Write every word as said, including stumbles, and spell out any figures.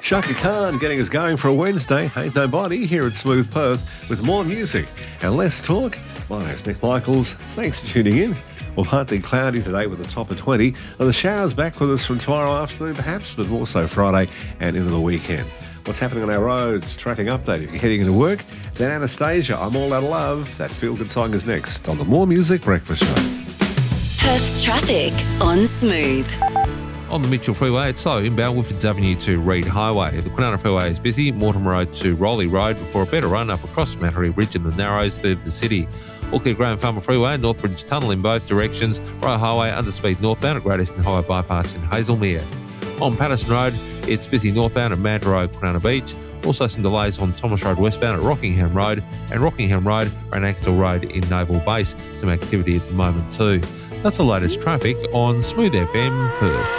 Shaka Khan getting us going for a Wednesday. Ain't nobody here at Smooth Perth with more music and less talk. My name's Nick Michaels. Thanks for tuning in. Well, partly cloudy today with a top of twenty. And the showers back with us from tomorrow afternoon perhaps, but more so Friday and into the weekend. What's happening on our roads? Traffic update. If you're heading into work, then Anastasia, I'm All Out of Love. That feel-good song is next on the More Music Breakfast Show. Perth's traffic on Smooth. On the Mitchell Freeway, it's slow inbound Woodfords Avenue to Reed Highway. The Kwinana Freeway is busy, Mortimer Road to Rowley Road before a better run up across Mattery Ridge and the Narrows through the city. Walker Graham Farmer Freeway, Northbridge Tunnel in both directions, Royal Highway underspeed northbound at Great Eastern Highway Bypass in Hazelmere. On Patterson Road, it's busy northbound at Manta Road, Kwinana Beach. Also some delays on Thomas Road westbound at Rockingham Road and Rockingham Road and Axtell Road in Naval Base. Some activity at the moment too. That's the latest traffic on Smooth F M Perth.